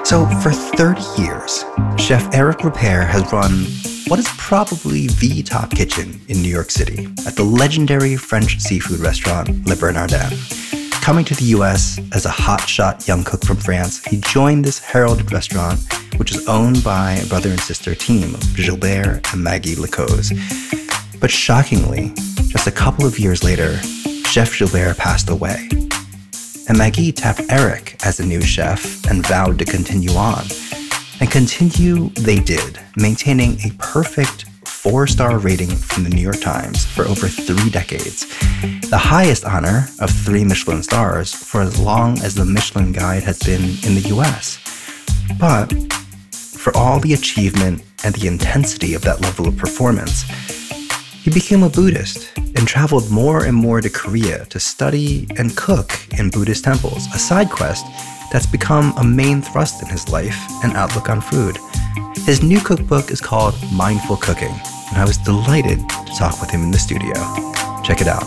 So for 30 years, Chef Eric Ripert has run what is probably the top kitchen in New York City at the legendary French seafood restaurant Le Bernardin. Coming to the U.S. as a hotshot young cook from France, he joined this heralded restaurant, which is owned by a brother and sister team of Gilbert and Maggie Lacoze. But shockingly, just a couple of years later, Chef Gilbert passed away. And Maggie tapped Eric as the new chef and vowed to continue on. And continue they did, maintaining a perfect 4-star rating from the New York Times for over 3 decades, the highest honor of 3 Michelin stars for as long as the Michelin Guide has been in the US. But for all the achievement and the intensity of that level of performance, he became a Buddhist and traveled more and more to Korea to study and cook in Buddhist temples, a side quest that's become a main thrust in his life and outlook on food. His new cookbook is called Mindful Cooking, and I was delighted to talk with him in the studio. Check it out.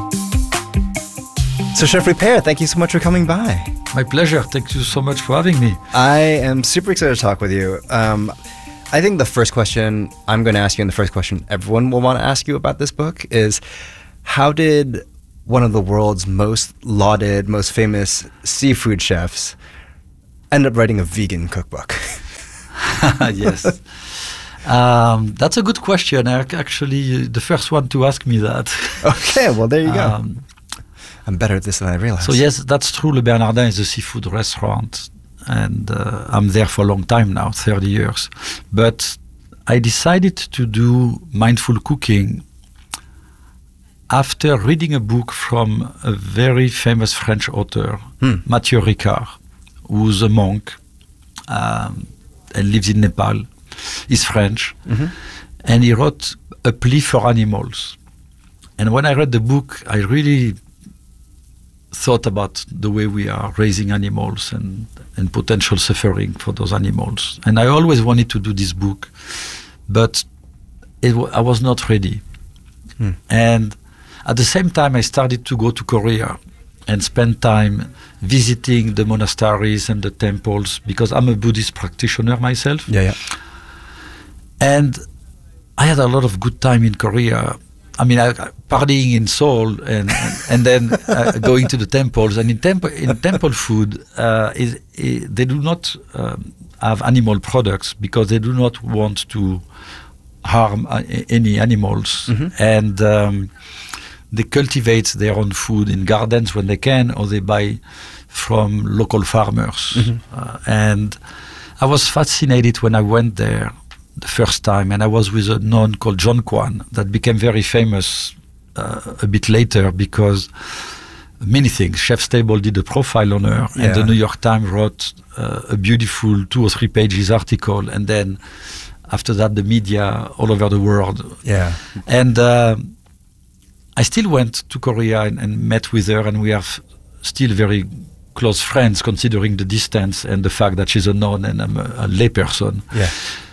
So Chef Ripert, thank you so much for coming by. My pleasure. Thank you so much for having me. I am super excited to talk with you. I think the first question I'm going to ask you, and the first question everyone will want to ask you about this book is, how did one of the world's most lauded, most famous seafood chefs end up writing a vegan cookbook? Yes. That's a good question, Eric. Actually, the first one to ask me that. Okay, well, there you go. I'm better at this than I realized. So yes, that's true. Le Bernardin is a seafood restaurant. And I'm there for a long time now, 30 years. But I decided to do mindful cooking after reading a book from a very famous French author, Mathieu Ricard, who's a monk and lives in Nepal. He's French. Mm-hmm. And he wrote A Plea for Animals. And when I read the book, I really thought about the way we are raising animals and potential suffering for those animals. And I always wanted to do this book, but I was not ready. And at the same time, I started to go to Korea and spend time visiting the monasteries and the temples, because I'm a Buddhist practitioner myself. Yeah. And I had a lot of good time in Korea. I mean, partying in Seoul and then going to the temples. And in temple food, they do not have animal products because they do not want to harm any animals. Mm-hmm. And they cultivate their own food in gardens when they can, or they buy from local farmers. Mm-hmm. And I was fascinated when I went there the first time, and I was with a nun called John Kwan that became very famous a bit later because many things. Chef's Table did a profile on her, and the New York Times wrote a beautiful 2 or 3 pages article, and then after that the media all over the world. Yeah. And I still went to Korea and met with her, and we are still very close friends considering the distance and the fact that she's a nun and I'm a lay person. Yeah.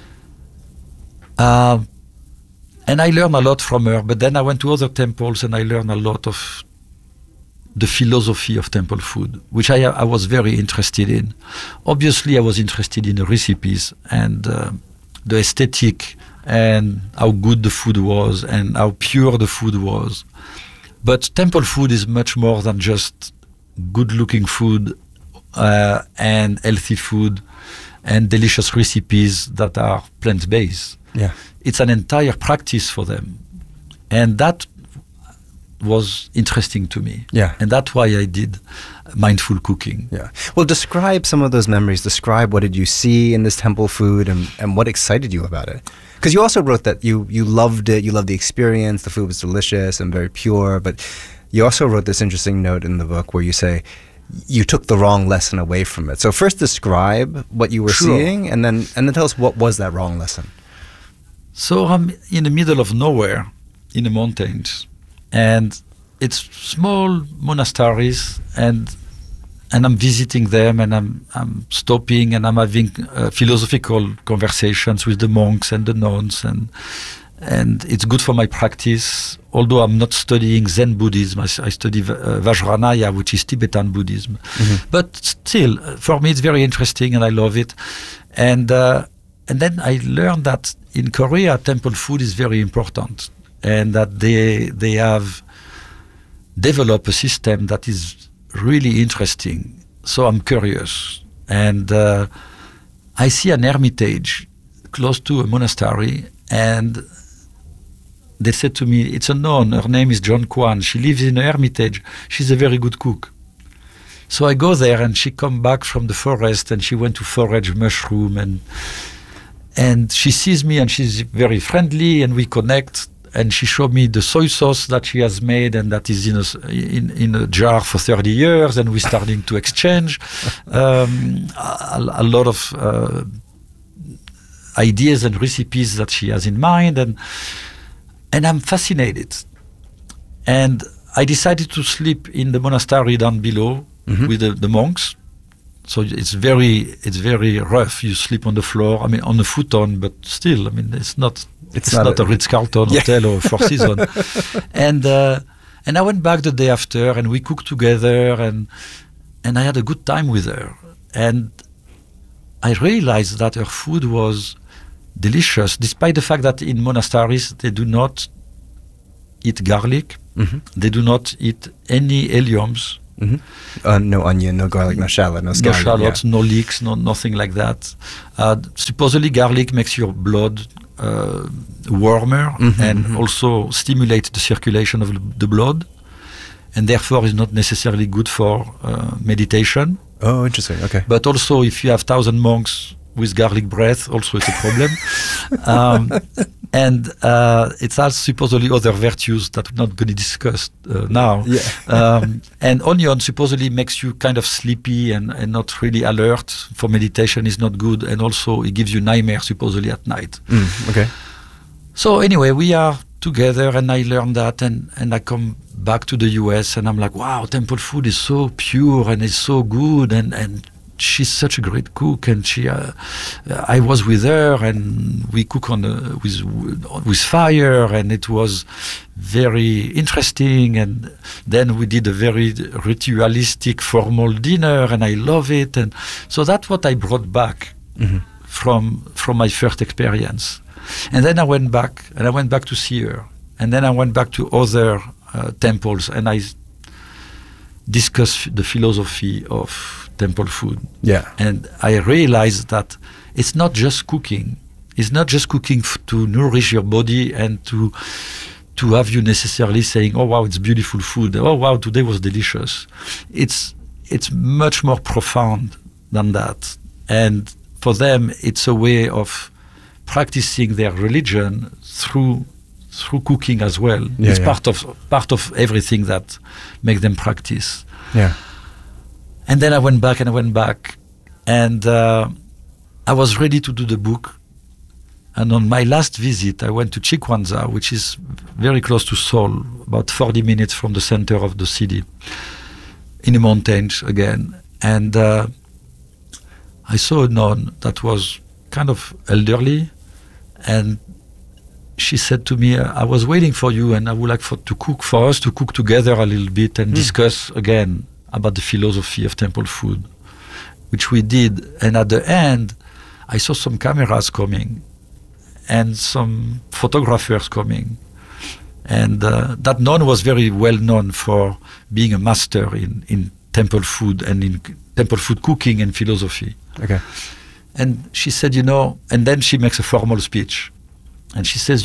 And I learned a lot from her, but then I went to other temples and I learned a lot of the philosophy of temple food, which I was very interested in. Obviously, I was interested in the recipes and the aesthetic and how good the food was and how pure the food was. But temple food is much more than just good-looking food and healthy food and delicious recipes that are plant-based. Yeah. It's an entire practice for them. And that was interesting to me. Yeah. And that's why I did mindful cooking. Yeah. Well, describe some of those memories. Describe what did you see in this temple food and what excited you about it? Because you also wrote that you loved it, you loved the experience, the food was delicious and very pure, but you also wrote this interesting note in the book where you say you took the wrong lesson away from it. So first describe what you were seeing and then tell us what was that wrong lesson. So I'm in the middle of nowhere in the mountains, and it's small monasteries, and I'm visiting them, and I'm stopping, and I'm having philosophical conversations with the monks and the nuns, and and it's good for my practice. Although I'm not studying Zen Buddhism, I study Vajrayana, which is Tibetan Buddhism. But still, for me, it's very interesting, and I love it. And then I learned that in Korea, temple food is very important, and that they have developed a system that is really interesting. So I'm curious, and I see an hermitage close to a monastery, and they said to me, it's a nun, her name is John Kwan, she lives in a hermitage, she's a very good cook. So I go there, and she come back from the forest, and she went to forage mushroom, and she sees me, and she's very friendly, and we connect, and she showed me the soy sauce that she has made, and that is in a jar for 30 years, and we're starting to exchange a lot of ideas and recipes that she has in mind, and I'm fascinated. And I decided to sleep in the monastery down below with the monks. So it's very rough. You sleep on the floor. I mean, on a futon, but still, I mean, it's not a Ritz-Carlton hotel or Four Seasons. And I went back the day after, and we cooked together, and I had a good time with her. And I realized that her food was delicious, despite the fact that in monasteries they do not eat garlic, they do not eat any legumes. No onion, no garlic, no shallot, no scallion. No shallots, no leeks, nothing like that. Supposedly garlic makes your blood warmer and also stimulates the circulation of the blood, and therefore is not necessarily good for meditation. Oh, interesting. Okay. But also, if you have 1,000 monks with garlic breath, also it's a problem. And it has supposedly other virtues that we're not going to discuss now. And onion supposedly makes you kind of sleepy and not really alert for meditation, is not good. And also it gives you nightmares supposedly at night. Okay. So anyway, we are together, and I learned that, and I come back to the US, and I'm like, wow, temple food is so pure and it's so good, and she's such a great cook, and I was with her, and we cook with fire, and it was very interesting. And then we did a very ritualistic, formal dinner, and I love it. And so that's what I brought back from my first experience. And then I went back to see her, and then I went back to other temples, and I discussed the philosophy of temple food. And I realized that it's not just cooking. It's not just cooking to nourish your body and to have you necessarily saying, oh wow, it's beautiful food. Oh wow, today was delicious. It's much more profound than that. And for them, it's a way of practicing their religion through cooking as well. It's part of everything that makes them practice. And then I went back, and I was ready to do the book. And on my last visit, I went to Chikwanza, which is very close to Seoul, about 40 minutes from the center of the city, in the mountains again. And I saw a nun that was kind of elderly, and she said to me, I was waiting for you, and I would like for us to cook together a little bit and discuss again about the philosophy of temple food, which we did. And at the end, I saw some cameras coming and some photographers coming. And that nun was very well known for being a master in temple food and in temple food cooking and philosophy. Okay. And she said, and then she makes a formal speech. And she says,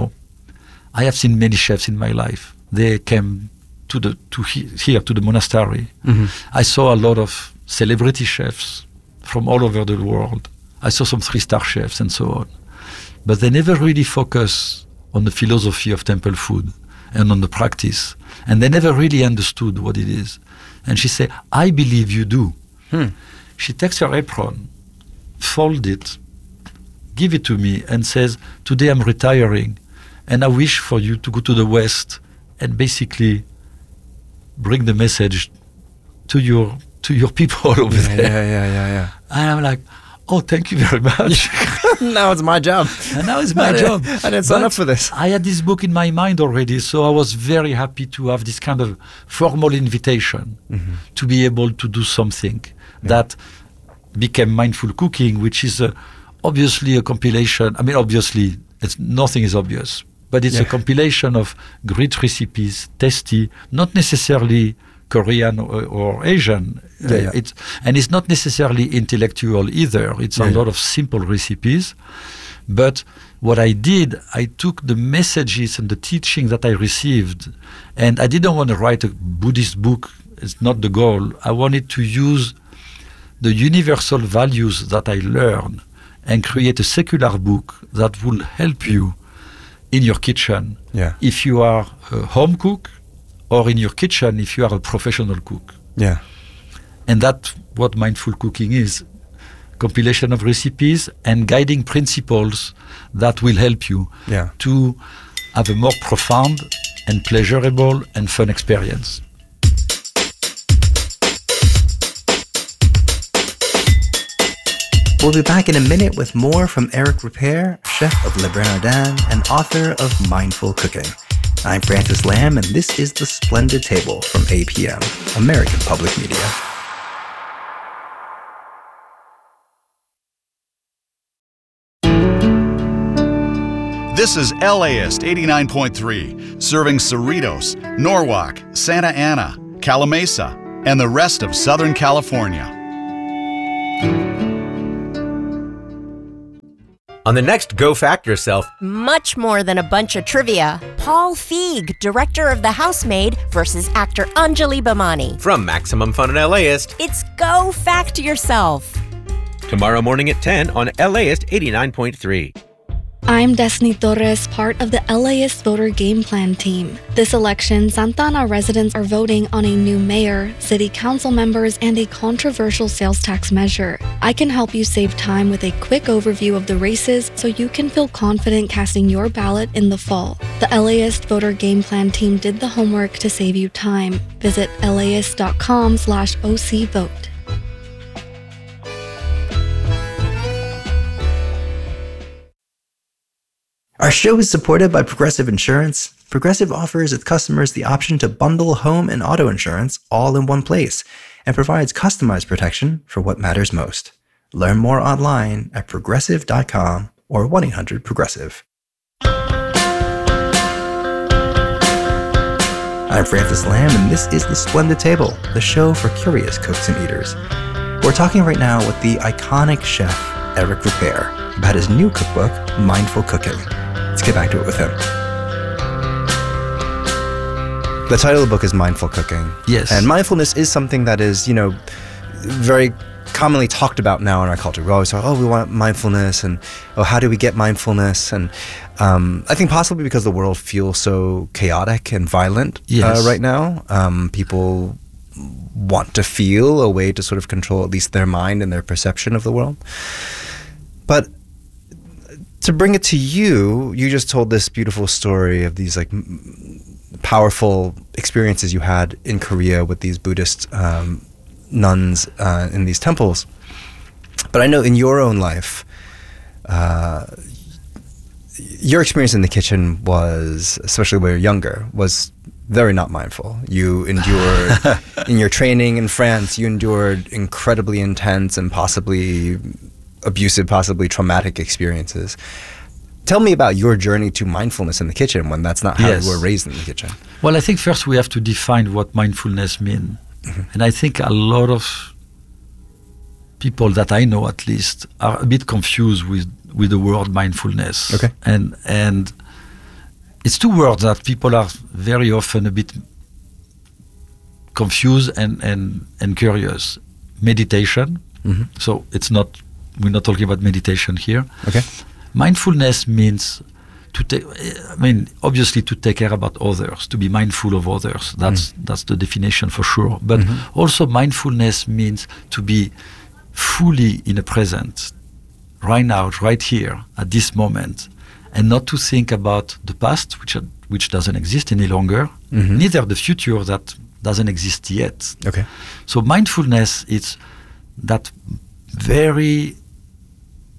I have seen many chefs in my life. They came to the monastery. I saw a lot of celebrity chefs from all over the world. I saw some 3-star chefs and so on. But they never really focus on the philosophy of temple food and on the practice. And they never really understood what it is. And she said, I believe you do. She takes her apron, fold it, give it to me, and says, today I'm retiring, and I wish for you to go to the West and basically bring the message to your people over there. Yeah. And I'm like, Oh, thank you very much. Now it's my job. And now it's my job. I didn't sign up for this. I had this book in my mind already, so I was very happy to have this kind of formal invitation to be able to do something that became Mindful Cooking, which is obviously a compilation. I mean, obviously, nothing is obvious, but it's a compilation of great recipes, tasty, not necessarily Korean or Asian. It's not necessarily intellectual either. It's a lot of simple recipes. But what I did, I took the messages and the teaching that I received, and I didn't want to write a Buddhist book. It's not the goal. I wanted to use the universal values that I learned and create a secular book that will help you in your kitchen if you are a home cook, or in your kitchen if you are a professional cook. Yeah. And that's what Mindful Cooking is. Compilation of recipes and guiding principles that will help you to have a more profound and pleasurable and fun experience. We'll be back in a minute with more from Eric Ripert, chef of Le Bernardin and author of Mindful Cooking. I'm Francis Lam, and this is The Splendid Table from APM, American Public Media. This is LAist 89.3, serving Cerritos, Norwalk, Santa Ana, Calamasa, and the rest of Southern California. On the next Go Fact Yourself, much more than a bunch of trivia. Paul Feig, director of The Housemaid, versus actor Anjali Bhimani. From Maximum Fun on LAist, it's Go Fact Yourself. Tomorrow morning at 10 on LAist 89.3. I'm Destiny Torres, part of the LAist Voter Game Plan team. This election, Santa Ana residents are voting on a new mayor, city council members, and a controversial sales tax measure. I can help you save time with a quick overview of the races so you can feel confident casting your ballot in the fall. The LAist Voter Game Plan team did the homework to save you time. Visit laist.com/OCVote. Our show is supported by Progressive Insurance. Progressive offers its customers the option to bundle home and auto insurance all in one place and provides customized protection for what matters most. Learn more online at progressive.com or 1-800-PROGRESSIVE. I'm Francis Lam, and this is The Splendid Table, the show for curious cooks and eaters. We're talking right now with the iconic chef, Eric Ripert, about his new cookbook, Mindful Cooking. Let's get back to it with him. The title of the book is Mindful Cooking. Yes. And mindfulness is something that is, very commonly talked about now in our culture. We always talk, we want mindfulness, and how do we get mindfulness? And I think possibly because the world feels so chaotic and violent right now. People want to feel a way to sort of control at least their mind and their perception of the world. But to bring it to you, you just told this beautiful story of these powerful experiences you had in Korea with these Buddhist nuns in these temples. But I know in your own life, your experience in the kitchen was, especially when you were younger, was very not mindful. You endured, in your training in France, you endured incredibly intense and possibly abusive, possibly traumatic experiences. Tell me about your journey to mindfulness in the kitchen when that's not how you were raised in the kitchen. Well, I think first we have to define what mindfulness means. Mm-hmm. And I think a lot of people that I know, at least, are a bit confused with the word mindfulness. Okay. And it's two words that people are very often a bit confused and curious. Meditation. Mm-hmm. So we're not talking about meditation here. Okay. Mindfulness means obviously to take care about others, to be mindful of others. That's the definition for sure. But also mindfulness means to be fully in the present, right now, right here, at this moment, and not to think about the past, which doesn't exist any longer, neither the future that doesn't exist yet. Okay. So mindfulness is that very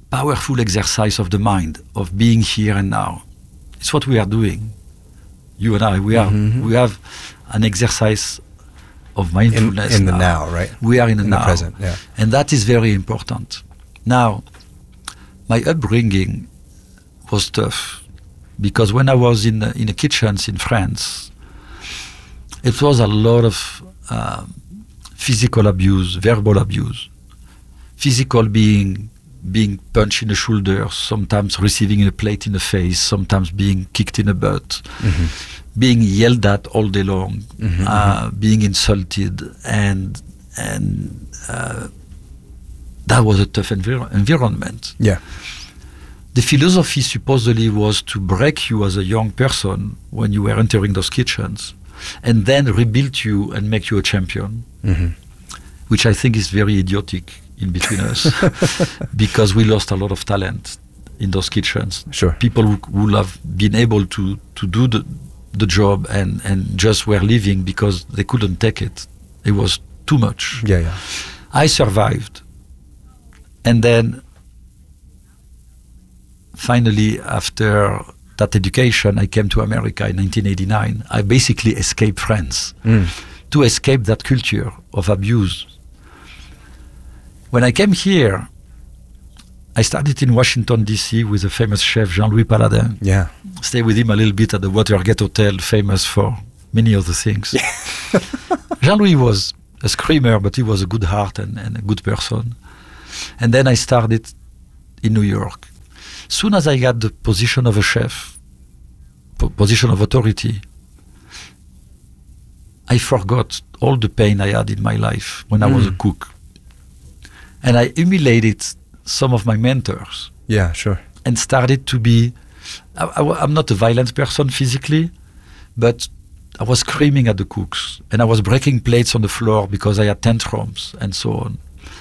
powerful exercise of the mind, of being here and now. It's what we are doing. You and I, we have an exercise of mindfulness in the now, right? We are in the now, present, yeah. And that is very important. Now, my upbringing was tough because when I was in the kitchens in France, it was a lot of physical abuse, verbal abuse. Physical being punched in the shoulder, sometimes receiving a plate in the face, sometimes being kicked in the butt, being yelled at all day long, being insulted, and that was a tough environment. Yeah. The philosophy supposedly was to break you as a young person when you were entering those kitchens, and then rebuild you and make you a champion, which I think is very idiotic in between us, because we lost a lot of talent in those kitchens. Sure. People who would have been able to do the job and just were leaving because they couldn't take it. It was too much. Yeah. I survived. And then finally, after that education, I came to America in 1989. I basically escaped France to escape that culture of abuse. When I came here, I started in Washington, D.C. with a famous chef, Jean-Louis Paladin. Yeah. Stayed with him a little bit at the Watergate Hotel, famous for many other things. Jean-Louis was a screamer, but he was a good heart and a good person. And then I started in New York. Soon as I got the position of a chef, position of authority, I forgot all the pain I had in my life when I was a cook. And I emulated some of my mentors. Yeah, sure. And started to be, I'm not a violent person physically, but I was screaming at the cooks and I was breaking plates on the floor because I had tantrums and so on.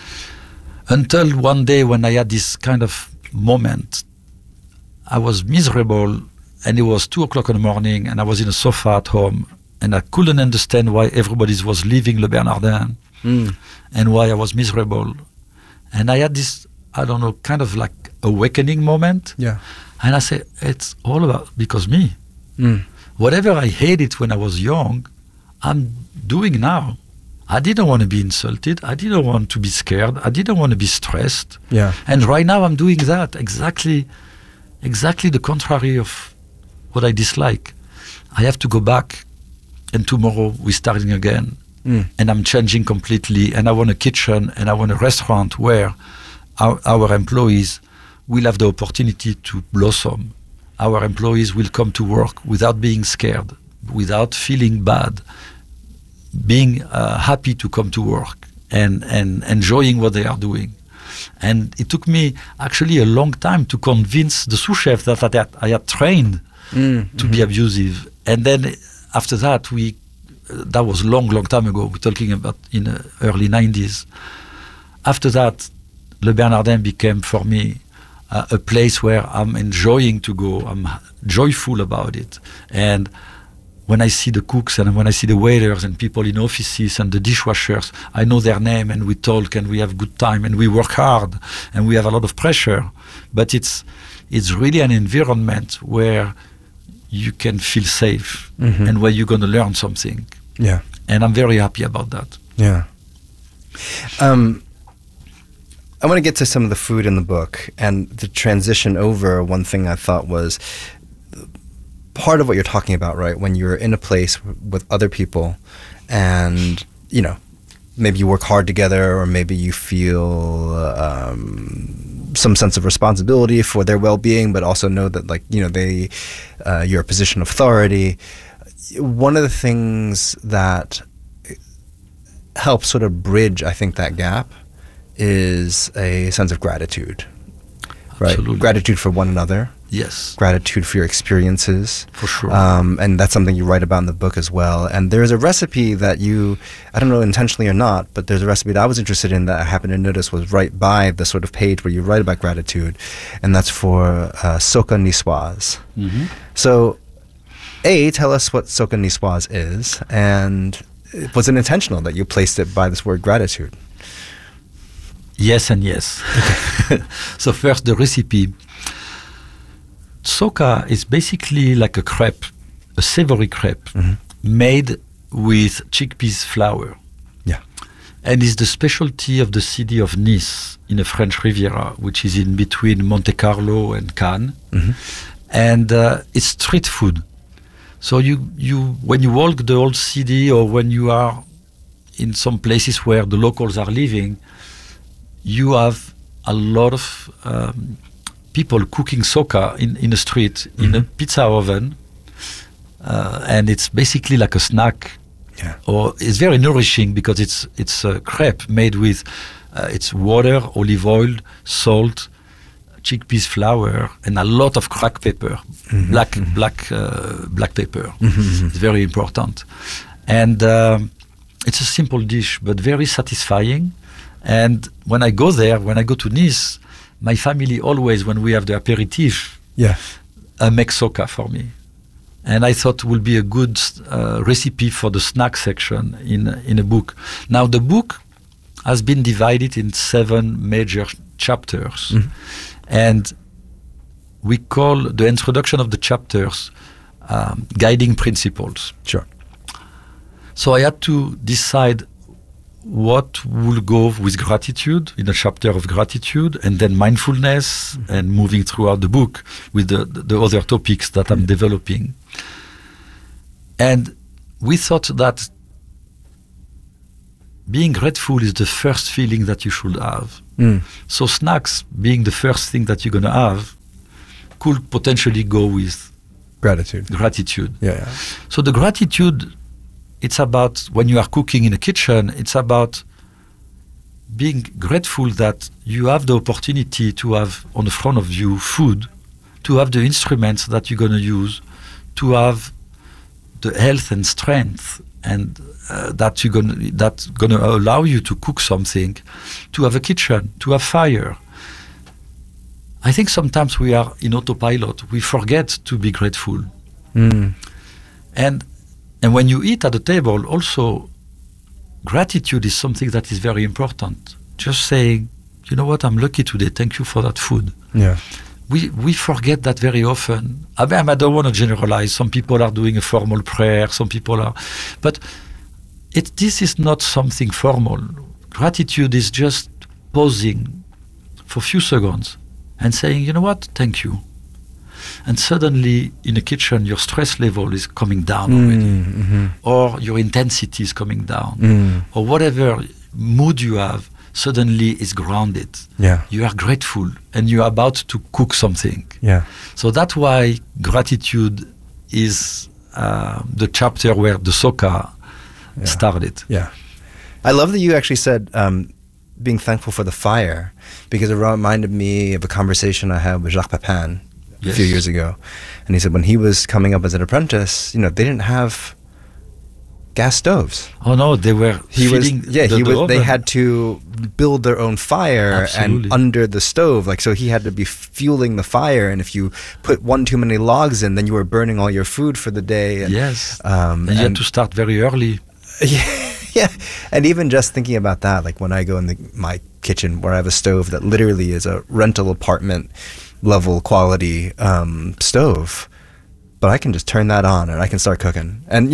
Until one day when I had this kind of moment, I was miserable and it was 2:00 in the morning and I was in a sofa at home and I couldn't understand why everybody was leaving Le Bernardin and why I was miserable. And I had this, I don't know, kind of like awakening moment. Yeah. And I said, it's all about because me. Whatever I hated when I was young, I'm doing now. I didn't want to be insulted. I didn't want to be scared. I didn't want to be stressed. Yeah. And right now I'm doing that, exactly the contrary of what I dislike. I have to go back and tomorrow we're starting again. And I'm changing completely. And I want a kitchen and I want a restaurant where our employees will have the opportunity to blossom. Our employees will come to work without being scared, without feeling bad, being happy to come to work and enjoying what they are doing. And it took me actually a long time to convince the sous chef that I had trained to be abusive. And then after that, that was long time ago. We're talking about in the early 90s. After that, Le Bernardin became for me a place where I'm enjoying to go. I'm joyful about it. And when I see the cooks and when I see the waiters and people in offices and the dishwashers, I know their name and we talk and we have good time and we work hard and we have a lot of pressure. But it's really an environment where you can feel safe and where you're going to learn something. Yeah. And I'm very happy about that. Yeah. I want to get to some of the food in the book and the transition over. One thing I thought was part of what you're talking about, right? When you're in a place with other people and, you know, maybe you work hard together or maybe you feel some sense of responsibility for their well-being, but also know that, like, you know, you're a position of authority. One of the things that helps sort of bridge, I think, that gap is a sense of gratitude, right? Absolutely. Gratitude for one another. Yes. Gratitude for your experiences. For sure. And that's something you write about in the book as well. And there's a recipe that I don't know intentionally or not, but there's a recipe that I was interested in that I happened to notice was right by the sort of page where you write about gratitude. And that's for soca niçoise. So, tell us what soca niçoise is, and was it intentional that you placed it by this word gratitude? Yes and yes. So first, the recipe. Soca is basically like a crepe, a savory crepe, made with chickpeas flour. Yeah. And it's the specialty of the city of Nice in the French Riviera, which is in between Monte Carlo and Cannes. And it's street food. So you when you walk the old city, or when you are in some places where the locals are living, you have a lot of people cooking soca in the street, in a pizza oven, and it's basically like a snack. Yeah. Or it's very nourishing because it's a crepe made with it's water, olive oil, salt, chickpeas flour, and a lot of cracked pepper, black pepper. It's very important, and it's a simple dish but very satisfying. And when I go to Nice, my family always, when we have the aperitif, make soca for me. And I thought it would be a good recipe for the snack section in a book. Now, the book has been divided in 7 major chapters. And we call the introduction of the chapters guiding principles. Sure. So I had to decide what will go with gratitude in a chapter of gratitude, and then mindfulness, and moving throughout the book with the other topics that I'm developing. And we thought that being grateful is the first feeling that you should have. So snacks, being the first thing that you're going to have, could potentially go with gratitude. Yeah. So the gratitude, it's about, when you are cooking in a kitchen, it's about being grateful that you have the opportunity to have on the front of you food, to have the instruments that you're going to use, to have the health and strength, and that's going to allow you to cook something, to have a kitchen, to have fire. I think sometimes we are in autopilot. We forget to be grateful. And when you eat at the table, also, gratitude is something that is very important. Just saying, you know what, I'm lucky today. Thank you for that food. Yeah. We forget that very often. I don't want to generalize. Some people are doing a formal prayer. Some people are, but this is not something formal. Gratitude is just pausing for a few seconds and saying, you know what, thank you. And suddenly, in the kitchen, your stress level is coming down already, or your intensity is coming down, or whatever mood you have suddenly is grounded. Yeah. You are grateful, and you are about to cook something. Yeah. So that's why gratitude is the chapter where the soca started. Yeah. I love that you actually said being thankful for the fire, because it reminded me of a conversation I had with Jacques Pepin a few years ago. And he said when he was coming up as an apprentice, they didn't have gas stoves. Oh no, they were feeding the oven. They had to build their own fire. Absolutely. And under the stove, so he had to be fueling the fire, and if you put one too many logs in, then you were burning all your food for the day. And, and you had to start very early. Yeah, and even just thinking about that, like when I go in my kitchen where I have a stove that literally is a rental apartment level quality stove, but I can just turn that on and I can start cooking. And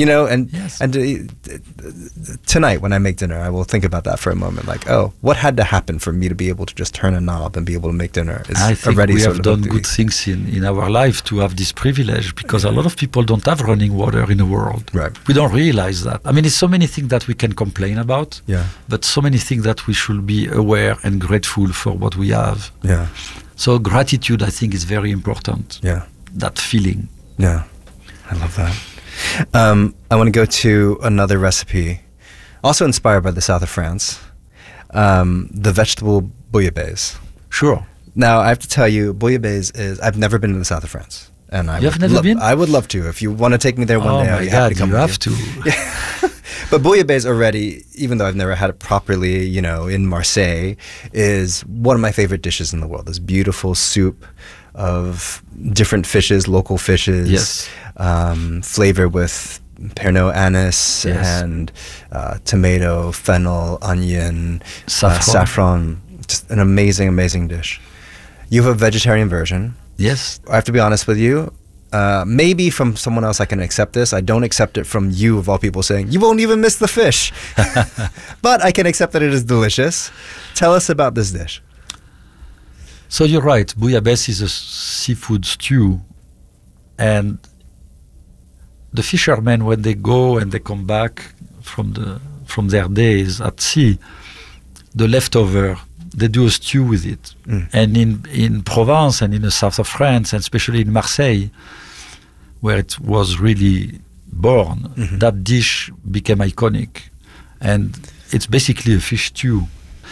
tonight when I make dinner, I will think about that for a moment. Like, oh, what had to happen for me to be able to just turn a knob and be able to make dinner? I think we have done good things in our life to have this privilege, because a lot of people don't have running water in the world. Right. We don't realize that. I mean, it's so many things that we can complain about, but so many things that we should be aware and grateful for what we have. Yeah. So gratitude, I think, is very important. Yeah. That feeling. Yeah. I love that. I want to go to another recipe, also inspired by the south of France, the vegetable bouillabaisse. Sure. Now, I have to tell you, bouillabaisse is, I've never been to the south of France. And you have never been? I would love to. If you want to take me there one day, I'll be happy to come with you. You have to. But bouillabaisse already, even though I've never had it properly, in Marseille, is one of my favorite dishes in the world. This beautiful soup of different fishes, local fishes, flavored with Pernod anise and tomato, fennel, onion, saffron, Just an amazing, amazing dish. You have a vegetarian version. Yes. I have to be honest with you. Maybe from someone else I can accept this. I don't accept it from you, of all people, saying, you won't even miss the fish. But I can accept that it is delicious. Tell us about this dish. So you're right. Bouillabaisse is a seafood stew. And the fishermen, when they go and they come back from their days at sea, the leftover, they do a stew with it. And in Provence and in the south of France, and especially in Marseille, where it was really born, that dish became iconic. And it's basically a fish stew.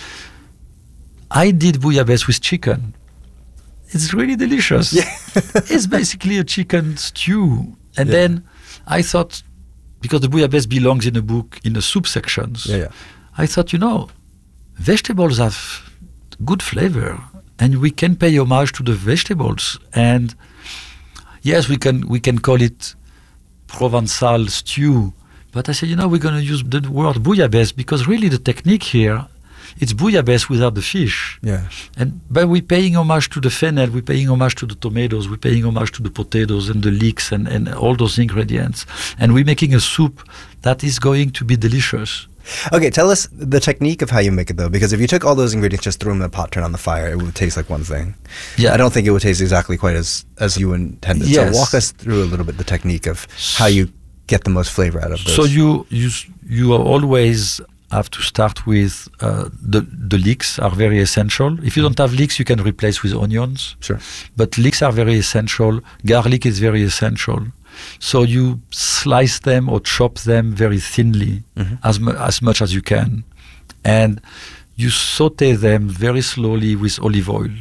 I did bouillabaisse with chicken. It's really delicious. Yeah. It's basically a chicken stew. And then I thought, because the bouillabaisse belongs in a book in the soup sections, I thought, vegetables have good flavor, and we can pay homage to the vegetables. And yes, we can call it Provençal stew, but I said, we're going to use the word bouillabaisse, because really the technique here, it's bouillabaisse without the fish. Yeah. And but we're paying homage to the fennel, we're paying homage to the tomatoes, we're paying homage to the potatoes and the leeks and all those ingredients. And we're making a soup that is going to be delicious. Okay, tell us the technique of how you make it, though, because if you took all those ingredients, just threw them in a pot, turn on the fire, it would taste like one thing. Yeah. I don't think it would taste exactly quite as you intended. Yes. So walk us through a little bit the technique of how you get the most flavor out of those. So you always have to start with the leeks are very essential. If you don't have leeks, you can replace with onions. Sure. But leeks are very essential. Garlic is very essential. So you slice them or chop them very thinly, as much as you can. And you saute them very slowly with olive oil.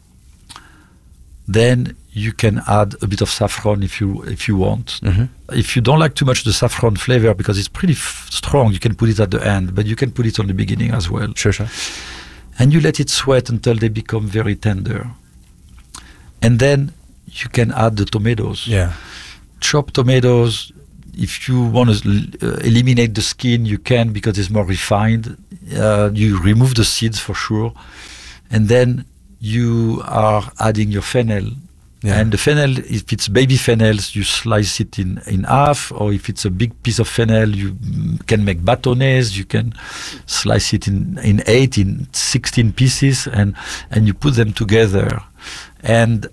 Then you can add a bit of saffron if you want. If you don't like too much the saffron flavor, because it's pretty strong, you can put it at the end, but you can put it on the beginning as well. Sure. And you let it sweat until they become very tender. And then you can add the tomatoes. Yeah. Chopped tomatoes. If you want to eliminate the skin, you can, because it's more refined. You remove the seeds for sure. And then you are adding your fennel. Yeah. And the fennel, if it's baby fennels, you slice it in half, or if it's a big piece of fennel, you can make bâtonnets. You can slice it in 8, in 16 pieces, and you put them together. And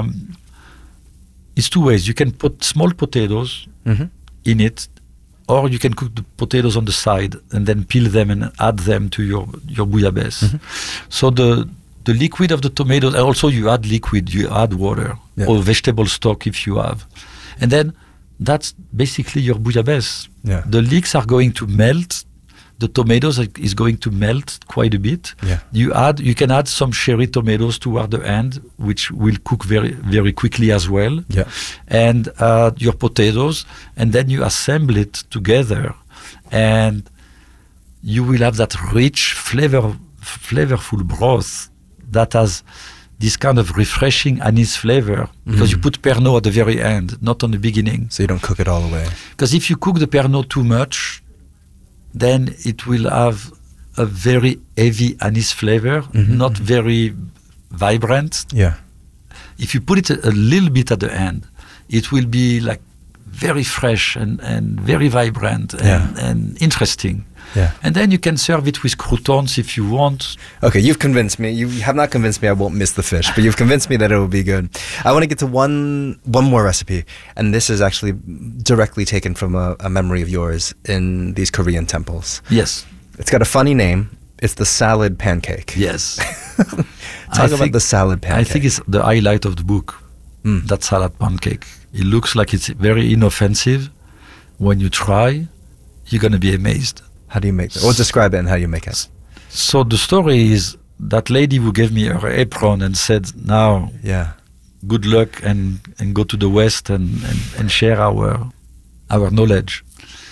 it's two ways. You can put small potatoes in it, or you can cook the potatoes on the side and then peel them and add them to your bouillabaisse. So the liquid of the tomatoes, and also you add liquid, you add water, or vegetable stock if you have. And then that's basically your bouillabaisse. Yeah. The leeks are going to melt. The tomatoes is going to melt quite a bit. Yeah. You can add some cherry tomatoes toward the end, which will cook very, very quickly as well. Yeah. And your potatoes, and then you assemble it together, and you will have that rich, flavorful broth that has this kind of refreshing anise flavor, because you put Pernod at the very end, not on the beginning. So you don't cook it all away. Because if you cook the Pernod too much, then it will have a very heavy anise flavor, not very vibrant. Yeah. If you put it a little bit at the end, it will be like very fresh and very vibrant and interesting. Yeah. And then you can serve it with croutons if you want. Okay, you've convinced me. You have not convinced me I won't miss the fish, but you've convinced me that it will be good. I want to get to one more recipe, and this is actually directly taken from a memory of yours in these Korean temples. Yes. It's got a funny name. It's the salad pancake. Yes. Talk about the salad pancake. I think it's the highlight of the book, that salad pancake. It looks like it's very inoffensive. When you try, you're going to be amazed. How do you make that? Or describe it and how you make it. So the story is that lady who gave me her apron and said, now, good luck and go to the West and share our knowledge.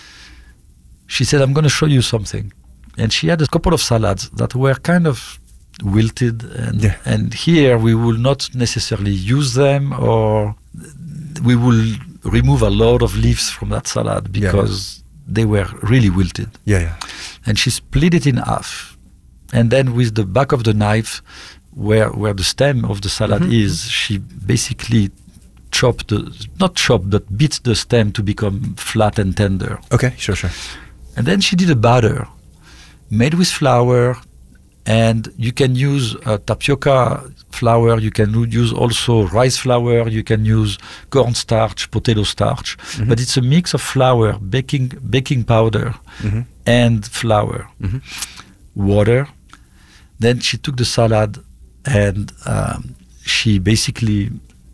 She said, I'm going to show you something. And she had a couple of salads that were kind of wilted. And here we will not necessarily use them, or we will remove a lot of leaves from that salad because they were really wilted. Yeah. And she split it in half And then with the back of the knife, where the stem of the salad is, she basically beat the stem to become flat and tender. Okay, sure. And then she did a batter made with flour, and you can use tapioca flour, you can use also rice flour, you can use cornstarch, potato starch, but it's a mix of flour, baking powder, and flour, water. Then she took the salad and she basically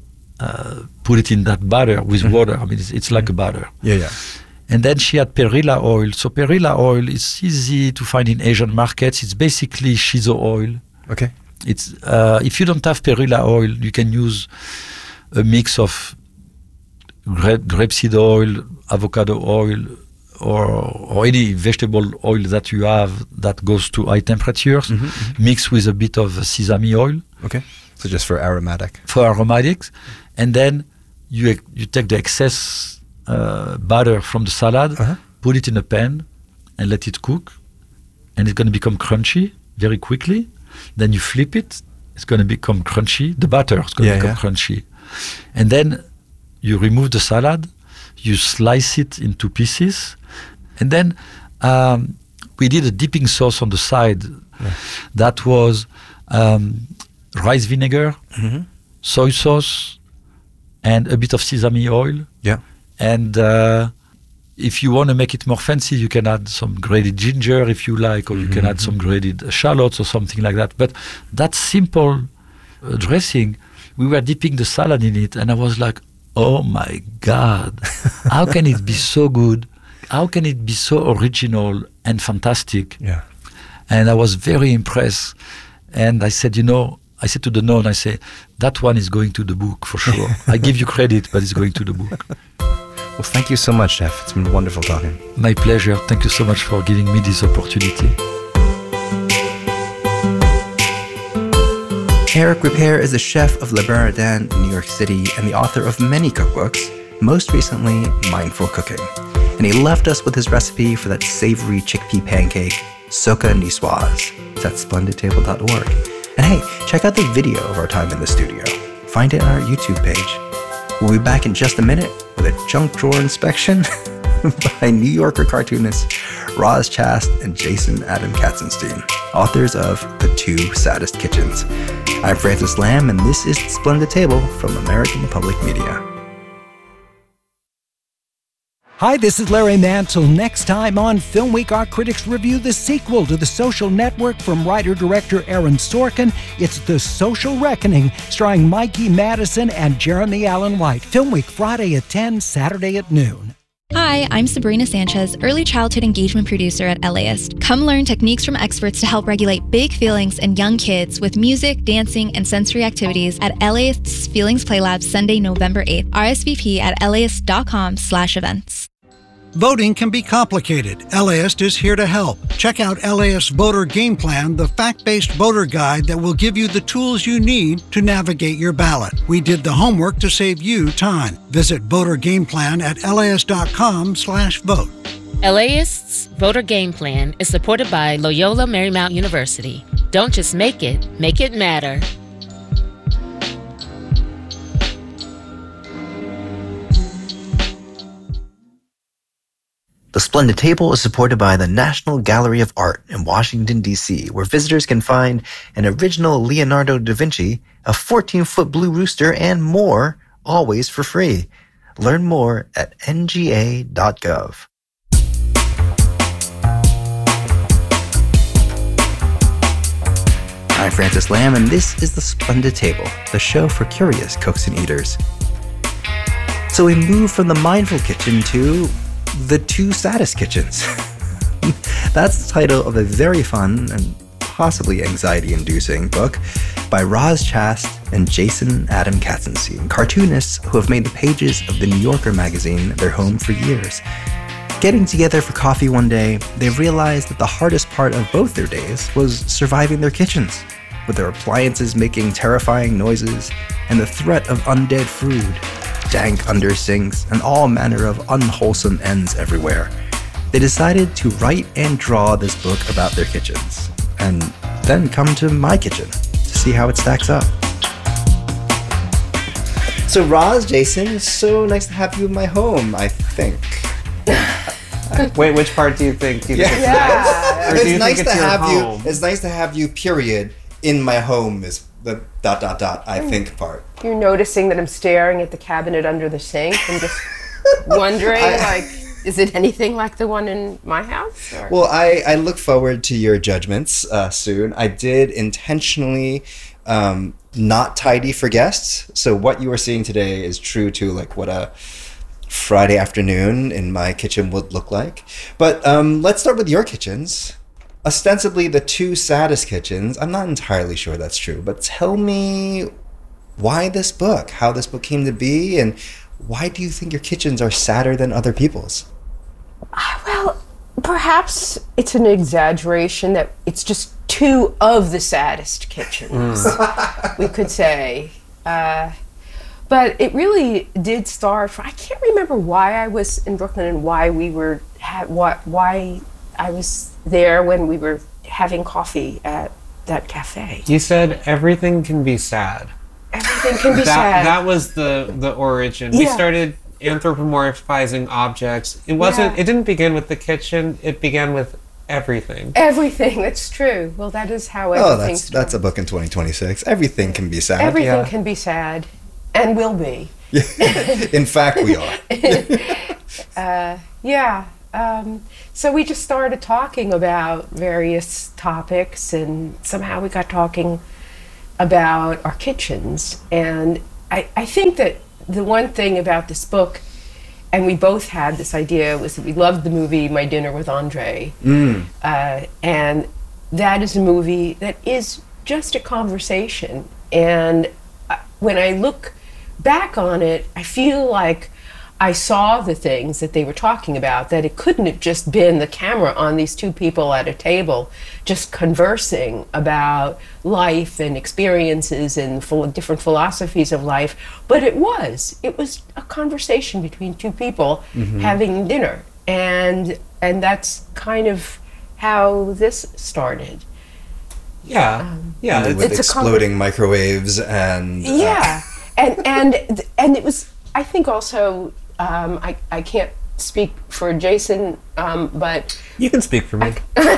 put it in that batter with water. I mean, it's like a batter. Yeah. And then she had perilla oil. So perilla oil is easy to find in Asian markets. It's basically shiso oil. Okay. It's if you don't have perilla oil, you can use a mix of grapeseed oil, avocado oil, or any vegetable oil that you have that goes to high temperatures, mixed with a bit of sesame oil. Okay. So just for aromatic. For aromatics. And then you take the excess butter from the salad, put it in a pan and let it cook. And it's going to become crunchy very quickly. Then you flip it. It's going to become crunchy. The butter is going to become crunchy. And then you remove the salad. You slice it into pieces. And then we did a dipping sauce on the side. Yeah. That was rice vinegar, soy sauce, and a bit of sesame oil. Yeah. And if you want to make it more fancy, you can add some grated ginger if you like, or you can add some grated shallots or something like that. But that simple dressing, we were dipping the salad in it, and I was like, oh my God, how can it be so good? How can it be so original and fantastic? Yeah. And I was very impressed. And I said, I said to the nun, I say, that one is going to the book for sure. I give you credit, but it's going to the book. Well, thank you so much, Chef. It's been wonderful talking. My pleasure. Thank you so much for giving me this opportunity. Eric Ripert is a chef of Le Bernardin in New York City and the author of many cookbooks, most recently Mindful Cooking. And he left us with his recipe for that savory chickpea pancake, soca niçoise. It's at splendidtable.org. And hey, check out the video of our time in the studio. Find it on our YouTube page. We'll be back in just a minute with a junk drawer inspection by New Yorker cartoonists Roz Chast and Jason Adam Katzenstein, authors of The Two Saddest Kitchens. I'm Francis Lam, and this is Splendid Table from American Public Media. Hi, this is Larry Mantle. Next time on Film Week, our critics review the sequel to The Social Network from writer-director Aaron Sorkin. It's The Social Reckoning, starring Mikey Madison and Jeremy Allen White. Film Week, Friday at 10, Saturday at noon. Hi, I'm Sabrina Sanchez, early childhood engagement producer at LAist. Come learn techniques from experts to help regulate big feelings in young kids with music, dancing, and sensory activities at LAist's Feelings Play Lab Sunday, November 8th. RSVP at laist.com/events. Voting can be complicated. LAist is here to help. Check out LAist Voter Game Plan, the fact-based voter guide that will give you the tools you need to navigate your ballot. We did the homework to save you time. Visit Voter Game Plan at laist.com/vote. LAist's Voter Game Plan is supported by Loyola Marymount University. Don't just make it matter. The Splendid Table is supported by the National Gallery of Art in Washington, D.C., where visitors can find an original Leonardo da Vinci, a 14-foot blue rooster, and more, always for free. Learn more at nga.gov. I'm Francis Lam, and this is The Splendid Table, the show for curious cooks and eaters. So we move from the mindful kitchen to The Two Saddest Kitchens. That's the title of a very fun and possibly anxiety-inducing book by Roz Chast and Jason Adam Katzenstein, cartoonists who have made the pages of the New Yorker magazine their home for years. Getting together for coffee one day, they realized that the hardest part of both their days was surviving their kitchens, with their appliances making terrifying noises and the threat of undead food, dank undersinks, and all manner of unwholesome ends everywhere. They decided to write and draw this book about their kitchens. And then come to my kitchen to see how it stacks up. So Roz, Jason, so nice to have you in my home, I think. Wait, which part do you think? It's nice to have you. It's nice to have you. Period. In my home is the ... I think part. You're noticing that I'm staring at the cabinet under the sink and just wondering, is it anything like the one in my house? Or? Well, I look forward to your judgments soon. I did intentionally not tidy for guests, so what you are seeing today is true to like what a Friday afternoon in my kitchen would look like. But let's start with your kitchens. Ostensibly the two saddest kitchens. I'm not entirely sure that's true, but tell me why this book, how this book came to be, and why do you think your kitchens are sadder than other people's? Well, perhaps it's an exaggeration that it's just two of the saddest kitchens, we could say. But it really did start I can't remember why I was in Brooklyn and why why I was there when we were having coffee at that cafe. You said everything can be sad. Everything can be sad. That was the origin. Yeah. We started anthropomorphizing objects. It wasn't. It didn't begin with the kitchen. It began with everything. Everything. That's true. Well, that is how everything started. That's a book in 2026. Everything can be sad. Everything can be sad, and will be. In fact, we are. So we just started talking about various topics, and somehow we got talking about our kitchens. And I think that the one thing about this book, and we both had this idea, was that we loved the movie My Dinner with Andre. And that is a movie that is just a conversation. And when I look back on it, I feel like I saw the things that they were talking about, that it couldn't have just been the camera on these two people at a table just conversing about life and experiences and different philosophies of life, but it was a conversation between two people having dinner, and that's kind of how this started. With exploding microwaves and and it was, I think, also I can't speak for Jason, but you can speak for me.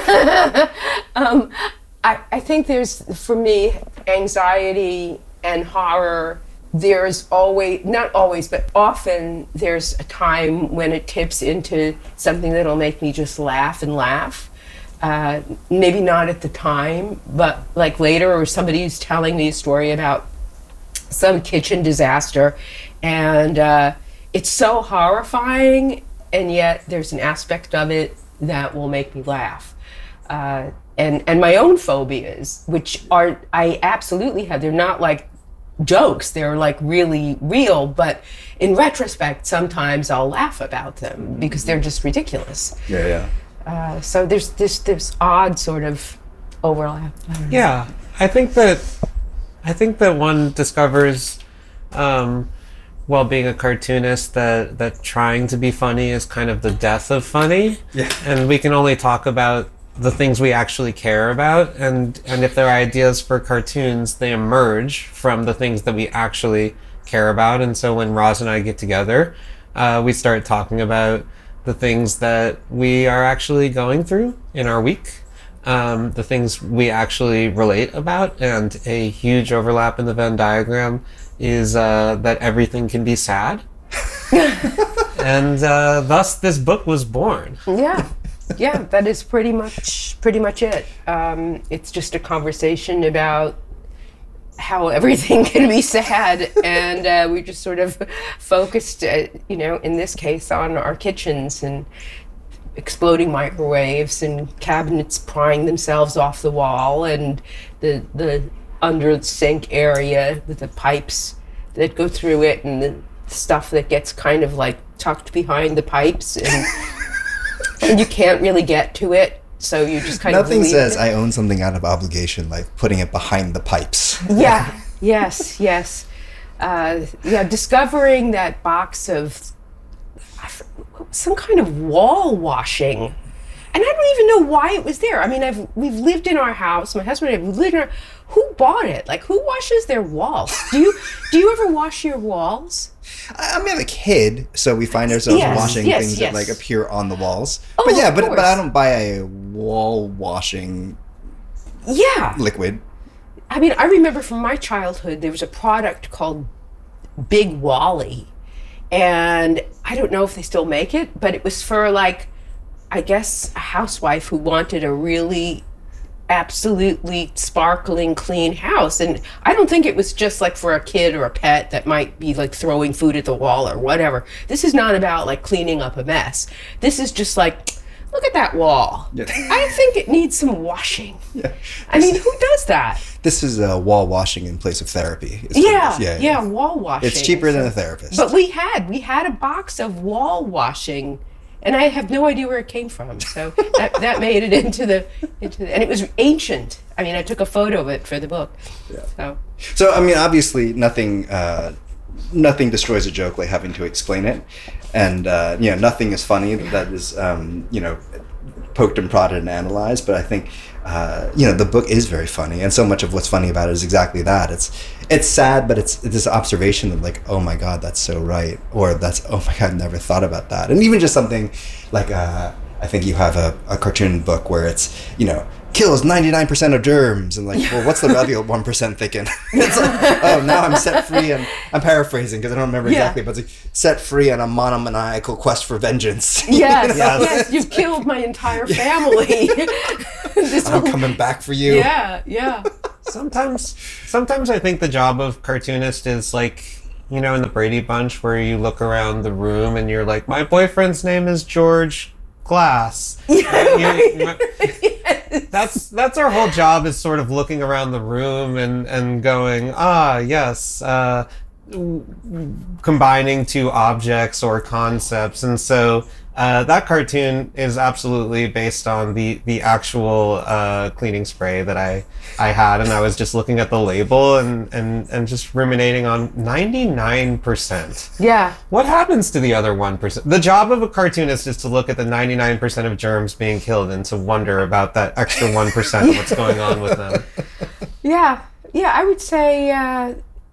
I think there's, for me, anxiety and horror. There's always, not always, but often there's a time when it tips into something that'll make me just laugh and laugh. Maybe not at the time, but like later, or somebody's telling me a story about some kitchen disaster, and it's so horrifying, and yet there's an aspect of it that will make me laugh. And my own phobias, which I absolutely have, they're not like jokes, they're like really real, but in retrospect, sometimes I'll laugh about them because they're just ridiculous. So there's this odd sort of overlap. I think that one discovers, while being a cartoonist, that trying to be funny is kind of the death of funny. And we can only talk about the things we actually care about, and if there are ideas for cartoons, they emerge from the things that we actually care about. And so when Roz and I get together, we start talking about the things that we are actually going through in our week, the things we actually relate about. And a huge overlap in the Venn diagram is that everything can be sad. And thus this book was born. Yeah, that is pretty much it. It's just a conversation about how everything can be sad, and we just sort of focused, in this case, on our kitchens and exploding microwaves and cabinets prying themselves off the wall, and the under the sink area with the pipes that go through it, and the stuff that gets kind of like tucked behind the pipes, and you can't really get to it, so you just kind Nothing of leave says it. I own something out of obligation like putting it behind the pipes. Yes. Discovering that box of some kind of wall washing. And I don't even know why it was there. I mean, we've lived in our house. My husband and I, we've lived in our, who bought it? Like, who washes their walls? Do you ever wash your walls? I mean, I'm a kid, so we find ourselves washing things that like appear on the walls. Oh, but I don't buy a wall washing liquid. I mean, I remember from my childhood, there was a product called Big Wally. And I don't know if they still make it, but it was for, like, I guess a housewife who wanted a really absolutely sparkling clean house. And I don't think it was just like for a kid or a pet that might be like throwing food at the wall or whatever. This is not about like cleaning up a mess. This is just like, look at that wall. Yeah. I think it needs some washing. Yeah. I mean, who does that? This is wall washing in place of therapy. Yeah, wall washing. It's cheaper than a therapist. But we had a box of wall washing, and I have no idea where it came from. So that made it into the, and it was ancient. I mean, I took a photo of it for the book. Yeah. So I mean, obviously, nothing destroys a joke like having to explain it, and nothing is funny that is poked and prodded and analyzed. But I think the book is very funny, and so much of what's funny about it is exactly that. It's sad, but it's this observation of like, oh my God, that's so right, or that's, oh my God, never thought about that. And even just something like I think you have a cartoon book where it's kills 99% of germs, and like, well, what's the other 1% thinking? It's like, oh, now I'm set free, and I'm paraphrasing because I don't remember exactly, but it's like set free on a monomaniacal quest for vengeance. Yes, you've killed my entire family. I'm coming back for you. Yeah. Sometimes I think the job of cartoonist is like, in the Brady Bunch where you look around the room and you're like, my boyfriend's name is George Glass. That's our whole job, is sort of looking around the room and going, yes, combining two objects or concepts. And so that cartoon is absolutely based on the actual cleaning spray that I had, and I was just looking at the label and just ruminating on 99%. Yeah. What happens to the other 1%? The job of a cartoonist is to look at the 99% of germs being killed and to wonder about that extra 1% of what's going on with them. Yeah, I would say,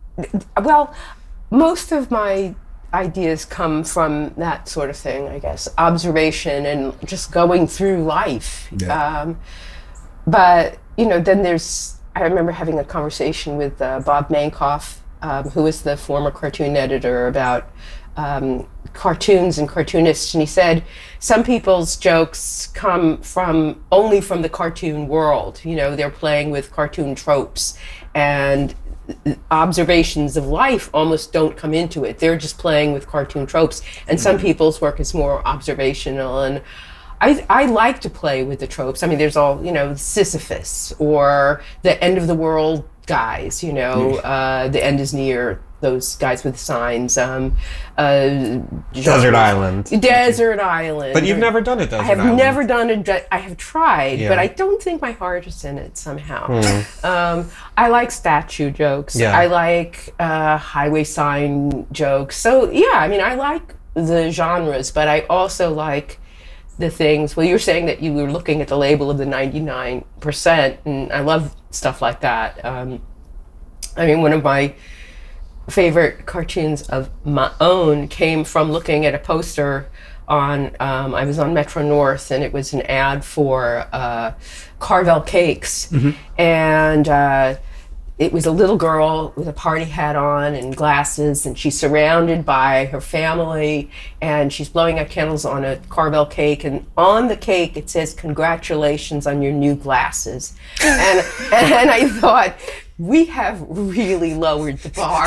most of my ideas come from that sort of thing, I guess. Observation and just going through life. Yeah. But, then I remember having a conversation with Bob Mankoff, who is the former cartoon editor, about cartoons and cartoonists. And he said, some people's jokes come only from the cartoon world. They're playing with cartoon tropes, and observations of life almost don't come into it. They're just playing with cartoon tropes. And some people's work is more observational, and I like to play with the tropes. I mean, there's all, Sisyphus or the end of the world guys, the end is near, those guys with signs. Desert Island. Desert Island. But you've never done it, Desert Island. I have never done it. I have tried, but I don't think my heart is in it somehow. I like statue jokes. Yeah. I like highway sign jokes. So, I like the genres, but I also like the things. Well, you're saying that you were looking at the label of the 99%, and I love stuff like that. One of my favorite cartoons of my own came from looking at a poster on, I was on Metro North, and it was an ad for Carvel Cakes. Mm-hmm. And it was a little girl with a party hat on and glasses, and she's surrounded by her family, and she's blowing out candles on a Carvel cake, and on the cake it says, "Congratulations on your new glasses." And I thought, we have really lowered the bar,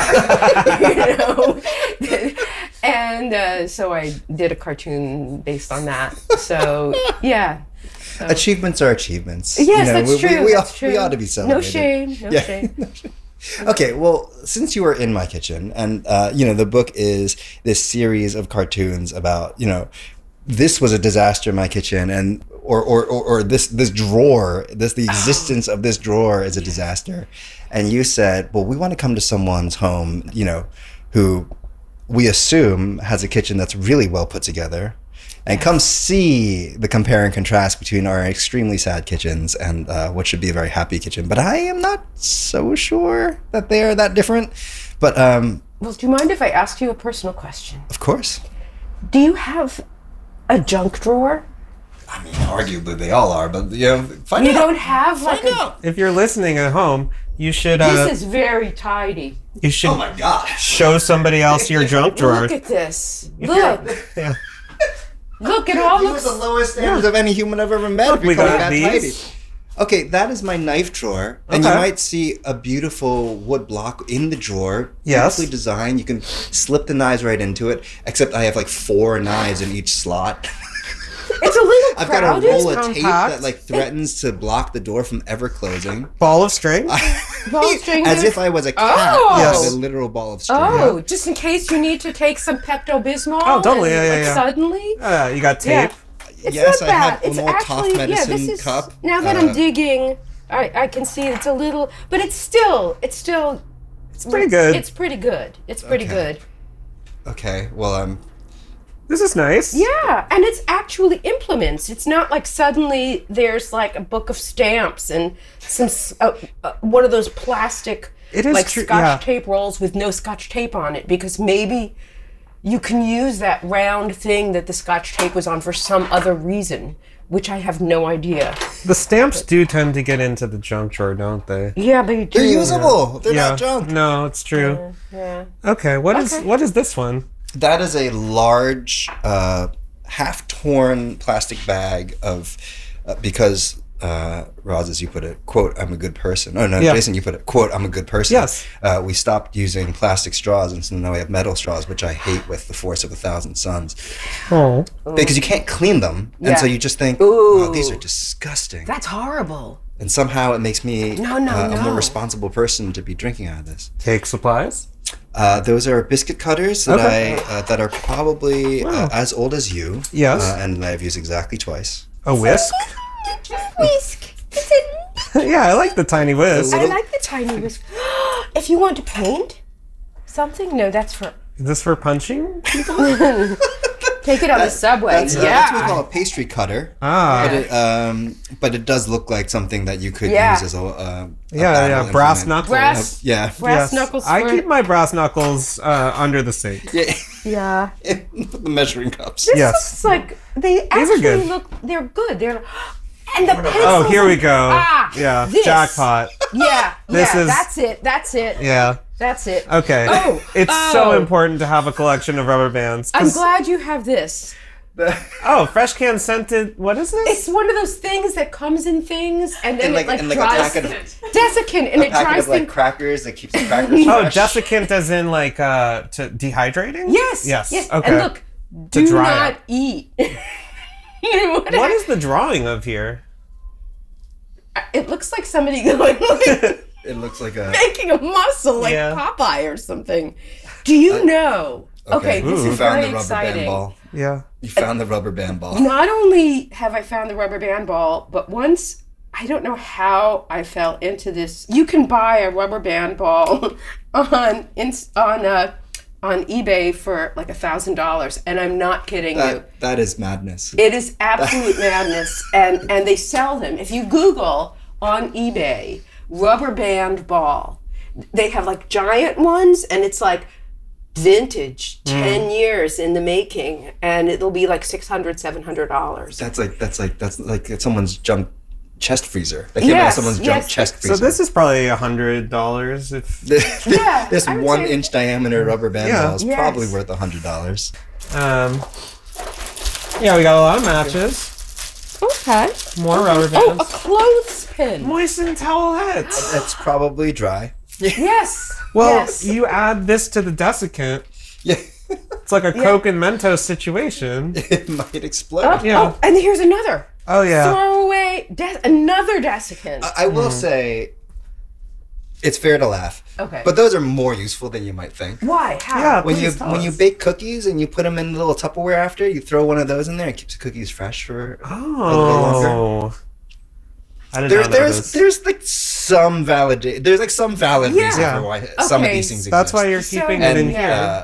And so I did a cartoon based on that. So, yeah. So. Achievements are achievements. Yes, that's true. We ought to be celebrated. No shame. Okay, well, since you were in my kitchen, and the book is this series of cartoons about, this was a disaster in my kitchen, and or this drawer, the existence of this drawer is a disaster. And you said, well, we want to come to someone's home, who we assume has a kitchen that's really well put together, and come see the compare and contrast between our extremely sad kitchens and what should be a very happy kitchen. But I am not so sure that they are that different. But well, do you mind if I ask you a personal question? Of course. Do you have a junk drawer? I mean, arguably they all are, but find you out. don't have like a. If you're listening at home, you should. This is very tidy. You should. Oh my gosh! Show somebody else your junk drawer. Look at this. Look. Yeah. Look, it all These looks. are the lowest standards of any human I've ever met. Look, we got that these. tidy. Okay, that is my knife drawer, and you might see a beautiful wood block in the drawer. Yes. Beautifully designed. You can slip the knives right into it. Except I have like 4 knives in each slot. It's a little I've got a crowded. roll of tape compact. that like threatens to block the door from ever closing. Ball of string. Ball of string. As if I was a cat Oh. with a literal ball of string. Oh, just in case you need to take some Pepto-Bismol. Oh, totally, and, yeah, like, yeah. Suddenly. You got tape. It's Yes, not I bad. have It's an old cough actually medicine this is, cup. Now that I'm digging, I can see it's a little, but it's still It's pretty good. It's pretty good. It's pretty good. Okay, well, This is nice. Yeah, and it's actually implements. It's not like suddenly there's like a book of stamps and some one of those plastic It is like true, Scotch yeah. tape rolls with no Scotch tape on it, because maybe you can use that round thing that the Scotch tape was on for some other reason, which I have no idea. The stamps do tend to get into the junk drawer, don't they? Yeah, they do. they're usable. They're Yeah. not junk. No, it's true. Yeah. Okay, what is this one? That is a large, half-torn plastic bag of, because, Roz, as you put it, quote, I'm a good person. Oh, no, Yeah. Jason, you put it, quote, I'm a good person. Yes. We stopped using plastic straws, and so now we have metal straws, which I hate with the force of 1,000 suns. Oh. Because you can't clean them, Yeah. and so you just think, Ooh. oh, these are disgusting. That's horrible. And somehow it makes me No. a more responsible person to be drinking out of this. Cake supplies? Those are biscuit cutters that Okay. that are probably as old as you. Yes. And I've used exactly twice. A whisk? Whisk. Yeah, I like the tiny whisk. I like the tiny whisk. If you want to paint something, no, that's for. Is this for punching? Take it on the subway. That's what we call a pastry cutter. But it does look like something that you could use as a battle brass implement. knuckles. Brass knuckles. I keep my brass knuckles under the sink. Yeah. The measuring cups. This Yes. looks like they These are actually good. look. They're good. They're and the pencils. Oh, here we go. Yeah, this. jackpot. Yeah. This is- That's it. That's it. Yeah. That's it. Okay. Oh, It's so important to have a collection of rubber bands. I'm glad you have this. Oh, fresh can scented. What is this? It's one of those things that comes in things, and then And it like a dries. packet of, Desiccant, and a it packet dries of like things. crackers that keeps the crackers Oh, fresh. desiccant as in like to dehydrating? Yes. Yes. Yes. Okay. And look, To do dry not it. eat. What is the drawing of here? It looks like somebody going like, It looks like a. making a muscle like Yeah. Popeye or something. Do you know? Okay, this you is found very the rubber exciting. band ball. Yeah. You found the rubber band ball. Not only have I found the rubber band ball, but once I don't know how I fell into this. You can buy a rubber band ball on eBay for like $1,000, and I'm not kidding you. That is madness. It is absolute madness, and they sell them. If you Google on eBay rubber band ball, they have like giant ones, and it's like vintage, 10 years in the making, and it'll be like $600-$700. That's like someone's junk chest freezer. They came out of someone's junk chest freezer. So this is probably $100 if this I would 1 say- inch diameter rubber band Yeah. ball is probably worth $100. Yeah, we got a lot of matches. Okay. More rubber Oh, a bands. clothespin. Moistened towelettes. It's probably dry. Yes. Well, yes. you add this to the desiccant. Yeah. It's like a Coke and Mentos situation. It might explode. Oh, Yeah. oh, and here's another. Oh, yeah. Throw away another desiccant. I will say, it's fair to laugh. Okay. But those are more useful than you might think. Why? How? Yeah, When you please tell when you us. bake cookies and you put them in a little Tupperware after, you throw one of those in there. It keeps the cookies fresh for a little longer. Oh. I didn't know this. There's like some valid reason Yeah. for why some of Okay. these things exist. That's why you're So, keeping and it in here.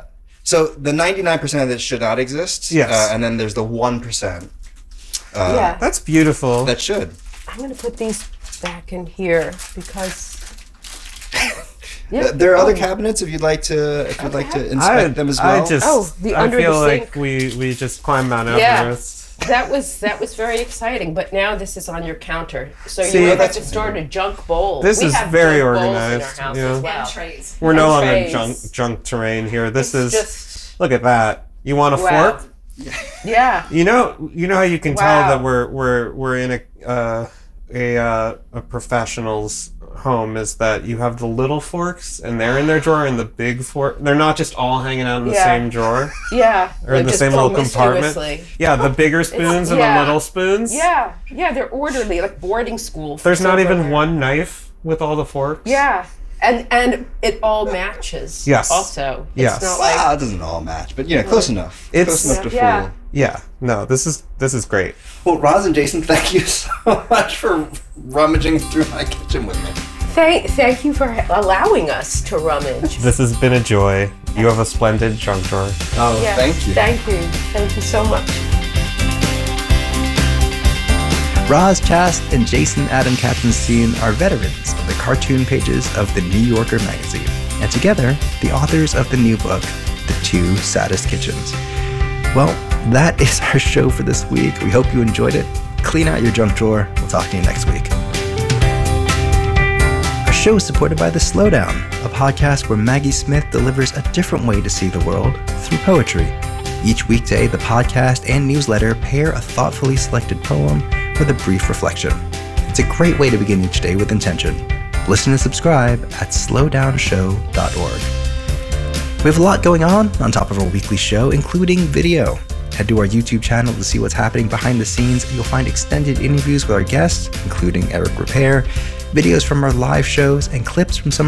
So the 99% of this should not exist. Yes. And then there's the 1%. Yeah. That's beautiful. That should. I'm going to put these back in here because. There are other cabinets if you'd like to inspect them as well. I feel like we just climbed Mount Everest. That was very exciting. But now this is on your counter, so you would have to start a junk bowl. This is very organized. In our house as well. And trays. We're no longer junk terrain here. This is just look at that. You want a fork? Yeah. You know how you can tell that we're in a professional's home is that you have the little forks and they're in their drawer, and the big fork, they're not just all hanging out in the same drawer. Yeah. Or in the same little compartment. Yeah, the bigger spoons and the little spoons. Yeah. Yeah, they're orderly, like boarding school. There's not even one knife with all the forks. Yeah. And it all matches. Yes. Also. Yes. It's not like it doesn't all match, but close enough. It's close enough to fool. Yeah. No, this is great. Well, Roz and Jason, thank you so much for rummaging through my kitchen with me. Thank you for allowing us to rummage. This has been a joy. You have a splendid junk drawer. Oh, Yeah. thank you. Thank you. Thank you so much. Roz Chast and Jason Adam Katzenstein are veterans of the cartoon pages of the New Yorker magazine, and together, the authors of the new book, The Two Saddest Kitchens. Well, that is our show for this week. We hope you enjoyed it. Clean out your junk drawer. We'll talk to you next week. Our show is supported by The Slowdown, a podcast where Maggie Smith delivers a different way to see the world through poetry. Each weekday, the podcast and newsletter pair a thoughtfully selected poem with a brief reflection. It's a great way to begin each day with intention. Listen and subscribe at slowdownshow.org. We have a lot going on top of our weekly show, including video. Head to our YouTube channel to see what's happening behind the scenes. You'll find extended interviews with our guests, including Eric Ripert, videos from our live shows, and clips from some